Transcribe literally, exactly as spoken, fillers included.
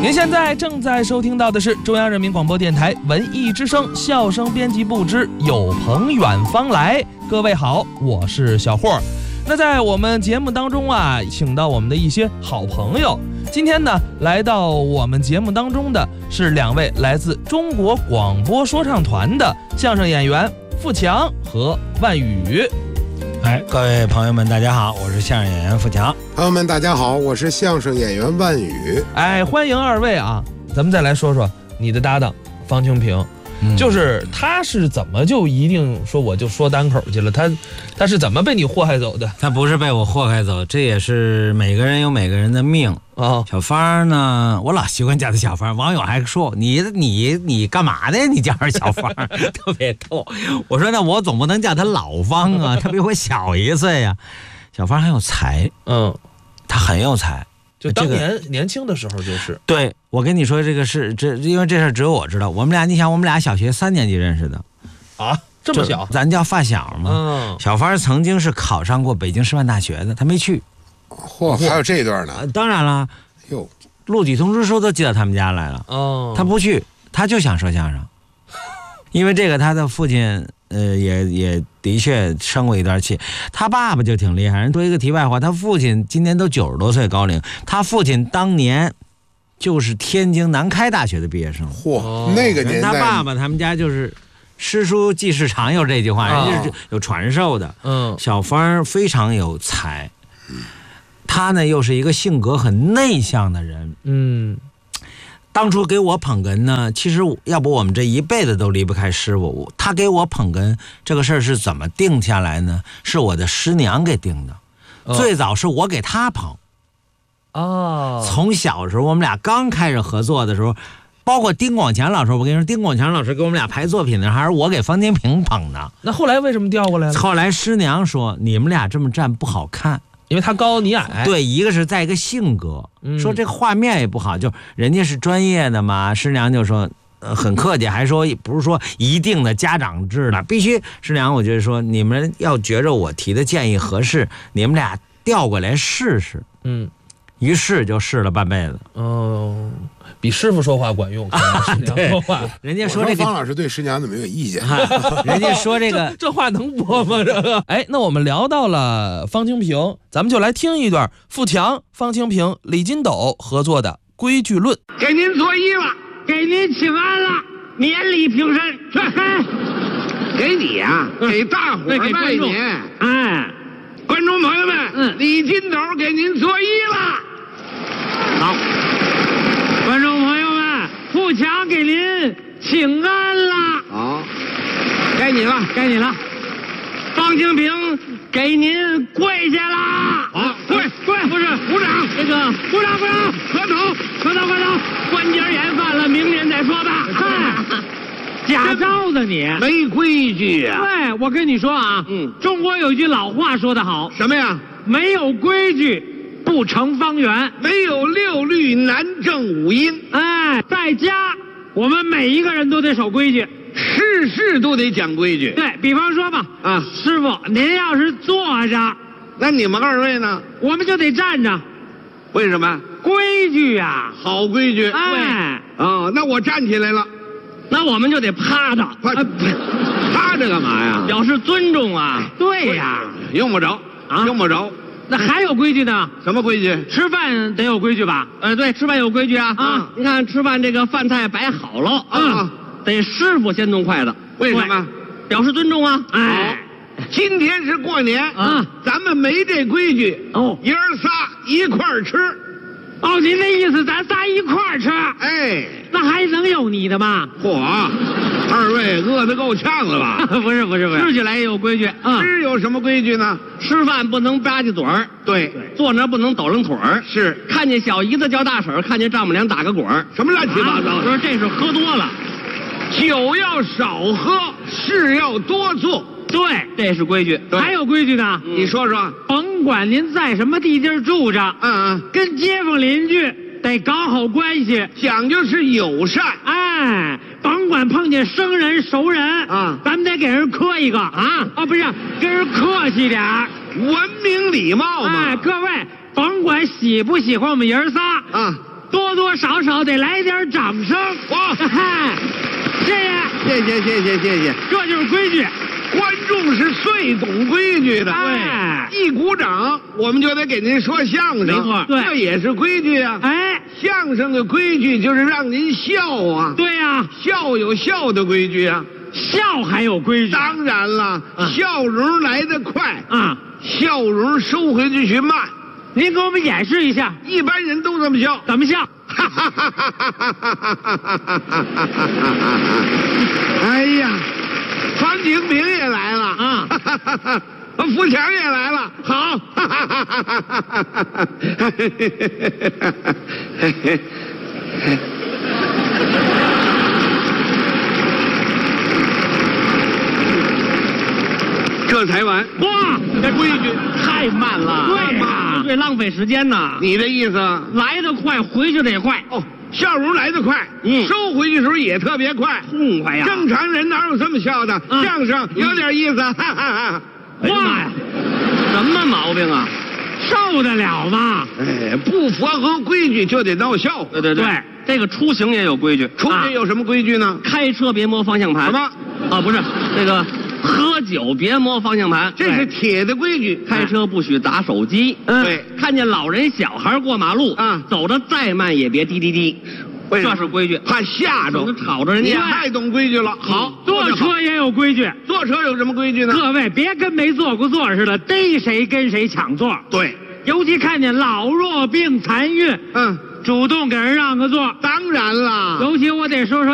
您现在正在收听到的是中央人民广播电台文艺之声笑声编辑部之有朋远方来。各位好，我是小霍。那在我们节目当中啊，请到我们的一些好朋友。今天呢，来到我们节目当中的是两位来自中国广播说唱团的相声演员富强和万宇。 哎，各位朋友们，大家好，我是相声演员富强。 朋友们，大家好，我是相声演员万宇。 哎，欢迎二位啊！咱们再来说说你的搭档方清平。嗯、就是他是怎么就一定说我就说单口去了？他他是怎么被你祸害走的？ 他不是被我祸害走，这也是每个人有每个人的命啊、哦。小芳呢，我老习惯叫他小芳，网友还说你你你干嘛的呀？你叫他小芳，特别逗。我说那我总不能叫他老芳啊，他比我小一岁呀、啊。小芳很有才，嗯，他很有才。 就当年、这个、年轻的时候就是。 对，我跟你说这个是这，因为这事只有我知道。我们俩，你想，我们俩小学三年级认识的， 啊，这么小， 咱叫发小嘛。嗯。小芳曾经是考上过北京师范大学的，他没去。 嚯，还有这一段呢？ 呃、当然了， 哟， 录取通知书都寄到他们家来了。哦。他不去，他就想说相声，因为这个他的父亲。呃，也也的确生过一段气，他爸爸就挺厉害。人说一个题外话，他父亲今年都九十多岁高龄，他父亲当年就是天津南开大学的毕业生。 嚯、哦，那个年代， 他爸爸他们家就是诗书继世常有这句话，人家是有传授的。嗯，小芳非常有才，他呢又是一个性格很内向的人。嗯。当初给我捧哏呢，其实要不我们这一辈子都离不开师傅。他给我捧哏这个事儿是怎么定下来呢？是我的师娘给定的。哦、最早是我给他捧。哦。从小时候我们俩刚开始合作的时候，包括丁广强老师，我跟你说，丁广强老师给我们俩排作品的，还是我给方清平捧的。 那后来为什么调过来了？ 后来师娘说，你们俩这么站不好看。 因为他高你矮， 对，一个是在一个性格，嗯、说这个画面也不好，就人家是专业的嘛，师娘就说、呃、很客气，还说不是说一定的家长制的，必须师娘，我就是说你们要觉着我提的建议合适，你们俩调过来试试，嗯，于是就试了半辈子。哦， 比师傅说话管用，师娘说话， 人家说这个方老师对师娘怎么有意见？ 人家说这个这, 这话能播吗？这个哎，那我们聊到了方清平，咱们就来听一段富强、方清平、李金斗合作的《规矩论》。 给您作揖了，给您请安了，免礼平身。去，给你呀、啊，给大伙儿拜年。哎，观众朋友们，嗯，李金斗给您作揖了。好。观众朋友们，富强给您请安了。好，该你了，该你了。方清平给您跪下啦。好，跪跪，不是鼓掌，这个鼓掌鼓掌，磕头磕头磕头，关节炎犯了，明年再说吧。嗨，假招的你，没规矩啊。对，我跟你说啊，嗯，中国有一句老话说得好，什么呀？没有规矩不成方圆，没有六律难正五音。哎，在家我们每一个人都得守规矩，事事都得讲规矩。对，比方说吧，啊，师傅，您要是坐着，那你们二位呢？我们就得站着。为什么？规矩啊，好规矩。哎，啊，那我站起来了，那我们就得趴着。趴趴着干嘛呀？表示尊重啊。对呀，用不着啊，用不着。那还有规矩呢？什么规矩？吃饭得有规矩吧？呃，对，吃饭有规矩啊。啊，你看吃饭这个饭菜摆好了啊，得师傅先动筷子。为什么？表示尊重啊。哎，今天是过年啊，咱们没这规矩哦，爷儿仨一块儿吃。哦，您的意思咱仨一块儿吃？哎，那还能有你的吗？嚯，二位饿得够呛了吧？不是不是不是，吃起来也有规矩啊。吃有什么规矩呢？吃饭不能吧唧嘴儿，对，坐那不能抖楞腿儿，是。看见小姨子叫大婶，看见丈母娘打个滚儿，什么乱七八糟的？说这是喝多了，酒要少喝，事要多做。对，这是规矩。还有规矩呢，你说说。甭管您在什么地界住着，嗯嗯，跟街坊邻居得搞好关系，讲究是友善。哎，甭管碰见生人熟人啊，咱们得给人磕一个啊啊，不是跟人客气点儿，文明礼貌嘛。哎，各位，甭管喜不喜欢我们爷儿仨啊，多多多少少得来点掌声。 哇， 谢谢， 谢谢谢谢谢谢， 这就是规矩。 观众是最懂规矩的， 哎， 一鼓掌我们就得给您说相声， 没错，对， 这也是规矩啊。 哎， 相声的规矩就是让您笑啊。 对呀、啊， 笑有笑的规矩啊， 笑还有规矩。 当然了，啊、笑容来得快啊， 笑容收回去去慢。 您给我们演示一下， 一般人都这么笑， 怎么笑？ 哎呀，房景平也来了啊， 富强也来了，好。这才完， 哇， 这规矩太慢了，对呀，对，浪费时间呐。 你的意思， 来得快，回去得快。 哦，笑容来得快，嗯，收回去的时候也特别快， 痛快呀。 正常人哪有这么笑的？ 嗯、 相声有点意思，哈哈哈。 哇呀，什么毛病啊？受得了吗？ 哎，不符合规矩就得闹笑话。 对对对，对这个出行也有规矩。 出行有什么规矩呢？ 啊、开车别摸方向盘。 什么？ 啊，不是这个。喝酒别摸方向盘， 这是铁的规矩。 开车不许打手机。 嗯，对， 看见老人小孩过马路，啊，走得再慢也别滴滴滴，这是规矩， 怕吓着， 吵着人家。 你太懂规矩了。好， 坐车也有规矩。 坐车有什么规矩呢？ 各位别跟没坐过座似的，逮谁跟谁抢座。 对， 尤其看见老弱病残孕， 嗯， 主动给人让个座。 当然了， 尤其我得说说。